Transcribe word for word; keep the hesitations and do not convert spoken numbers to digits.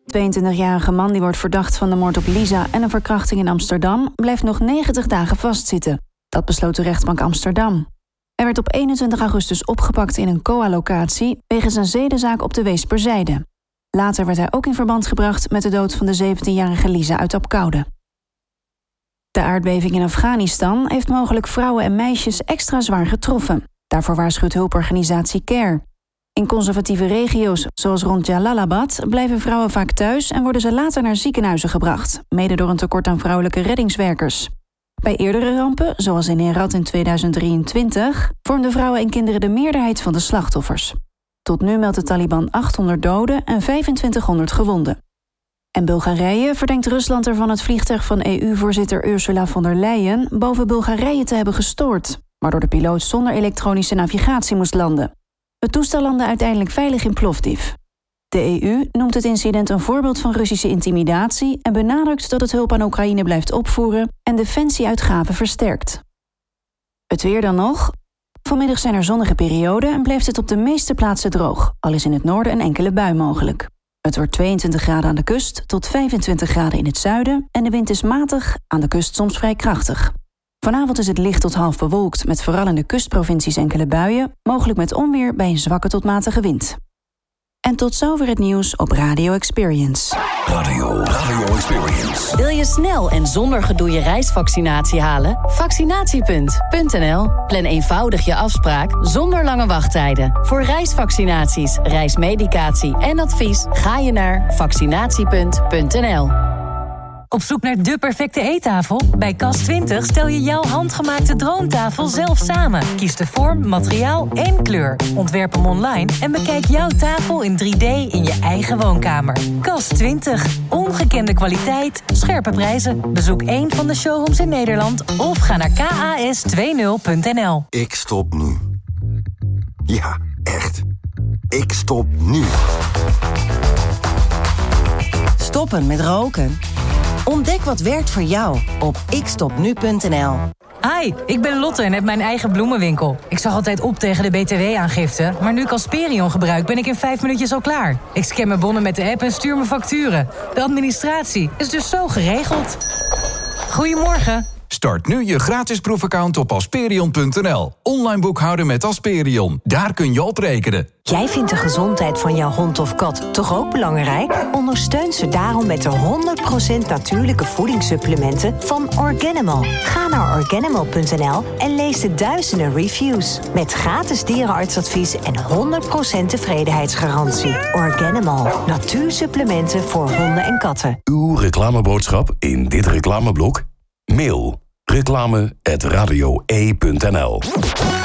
tweeëntwintigjarige man die wordt verdacht van de moord op Lisa en een verkrachting in Amsterdam blijft nog negentig dagen vastzitten. Dat besloot de rechtbank Amsterdam. Hij werd op eenentwintig augustus opgepakt in een C O A-locatie wegens een zedenzaak op de Weesperzijde. Later werd hij ook in verband gebracht met de dood van de zeventienjarige Lisa uit Apkoude. De aardbeving in Afghanistan heeft mogelijk vrouwen en meisjes extra zwaar getroffen. Daarvoor waarschuwt hulporganisatie CARE. In conservatieve regio's, zoals rond Jalalabad, blijven vrouwen vaak thuis en worden ze later naar ziekenhuizen gebracht, mede door een tekort aan vrouwelijke reddingswerkers. Bij eerdere rampen, zoals in Herat in tweeduizend drieëntwintig, vormden vrouwen en kinderen de meerderheid van de slachtoffers. Tot nu meldt de Taliban achthonderd doden en vijfentwintighonderd gewonden. En Bulgarije verdenkt Rusland ervan het vliegtuig van E U-voorzitter Ursula von der Leyen boven Bulgarije te hebben gestoord, waardoor de piloot zonder elektronische navigatie moest landen. Het toestel landde uiteindelijk veilig in Plovdiv. De E U noemt het incident een voorbeeld van Russische intimidatie en benadrukt dat het hulp aan Oekraïne blijft opvoeren en defensieuitgaven versterkt. Het weer dan nog. Vanmiddag zijn er zonnige perioden en blijft het op de meeste plaatsen droog, al is in het noorden een enkele bui mogelijk. Het wordt tweeëntwintig graden aan de kust tot vijfentwintig graden in het zuiden en de wind is matig, aan de kust soms vrij krachtig. Vanavond is het licht tot half bewolkt met vooral in de kustprovincies enkele buien, mogelijk met onweer bij een zwakke tot matige wind. En tot zover het nieuws op Radio Experience. Radio, Radio Experience. Wil je snel en zonder gedoe je reisvaccinatie halen? Vaccinatiepunt punt n l. Plan eenvoudig je afspraak zonder lange wachttijden. Voor reisvaccinaties, reismedicatie en advies ga je naar vaccinatiepunt punt n l. Op zoek naar de perfecte eettafel? Bij Kast twintig stel je jouw handgemaakte droomtafel zelf samen. Kies de vorm, materiaal en kleur. Ontwerp hem online en bekijk jouw tafel in drie D in je eigen woonkamer. Kast twintig. Ongekende kwaliteit, scherpe prijzen. Bezoek één van de showrooms in Nederland of ga naar k a s twintig punt n l. Ik stop nu. Ja, echt. Ik stop nu. Stoppen met roken? Ontdek wat werkt voor jou op ik stop nu punt n l. Hi, ik ben Lotte en heb mijn eigen bloemenwinkel. Ik zag altijd op tegen de B T W-aangifte, maar nu ik Asperion gebruik ben ik in vijf minuutjes al klaar. Ik scan mijn bonnen met de app en stuur mijn facturen. De administratie is dus zo geregeld. Goedemorgen. Start nu je gratis proefaccount op asperion punt n l. Online boekhouden met Asperion. Daar kun je op rekenen. Jij vindt de gezondheid van jouw hond of kat toch ook belangrijk? Ondersteun ze daarom met de honderd procent natuurlijke voedingssupplementen van Organimal. Ga naar organimal punt n l en lees de duizenden reviews. Met gratis dierenartsadvies en honderd procent tevredenheidsgarantie. Organimal. Natuursupplementen voor honden en katten. Uw reclameboodschap in dit reclameblok? Mail reclame at radio e punt n l.